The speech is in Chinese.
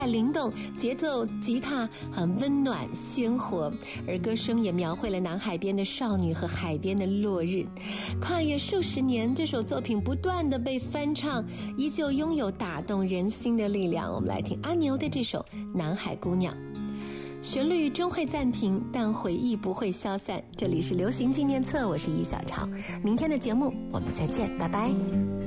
灵动，节奏吉他很温暖鲜活，而歌声也描绘了南海边的少女和海边的落日。跨越数十年，这首作品不断的被翻唱，依旧拥有打动人心的力量。我们来听阿牛的这首《南海姑娘》。旋律终会暂停，但回忆不会消散。这里是流行纪念册，我是易小潮。明天的节目我们再见，拜拜。